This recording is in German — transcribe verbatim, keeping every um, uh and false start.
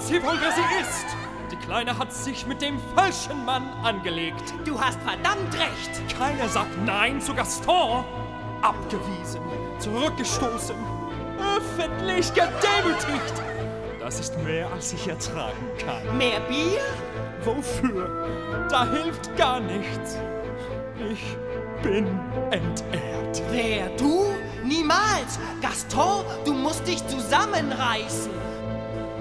sie wohl, wer sie ist. Die Kleine hat sich mit dem falschen Mann angelegt. Du hast verdammt recht. Keiner sagt Nein zu Gaston. Abgewiesen, zurückgestoßen, öffentlich gedemütigt. Das ist mehr, als ich ertragen kann. Mehr Bier? Wofür? Da hilft gar nichts. Ich bin entehrt. Wer, du? Niemals! Gaston, du musst dich zusammenreißen.